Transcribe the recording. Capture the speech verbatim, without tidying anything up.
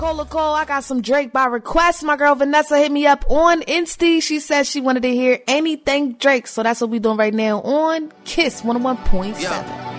Cola Cole, I got some Drake by request. My girl Vanessa hit me up on Insta. She said she wanted to hear anything Drake. So that's what we doing right now on Kiss one oh one point seven.